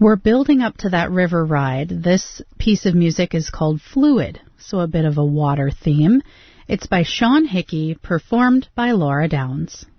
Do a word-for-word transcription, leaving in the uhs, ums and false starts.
We're building up to that river ride. This piece of music is called Fluid, so a bit of a water theme. It's by Sean Hickey, performed by Laura Downs.